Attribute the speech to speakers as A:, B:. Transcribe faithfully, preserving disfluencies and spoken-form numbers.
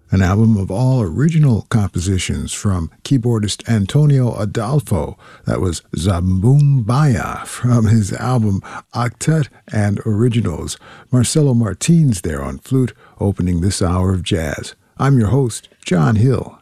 A: An album of all original compositions from keyboardist Antonio Adolfo. That was Zambumbaya from his album Octet and Originals. Marcelo Martins there on flute, opening this hour of jazz. I'm your host, John Hill.